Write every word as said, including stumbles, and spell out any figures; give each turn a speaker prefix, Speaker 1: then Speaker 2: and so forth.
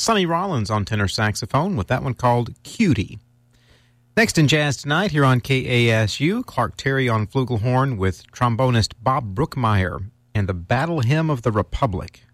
Speaker 1: Sonny Rollins on tenor saxophone with that one called Cutie. Next in Jazz Tonight here on K A S U, Clark Terry on flugelhorn with trombonist Bob Brookmeyer and the Battle Hymn of the Republic.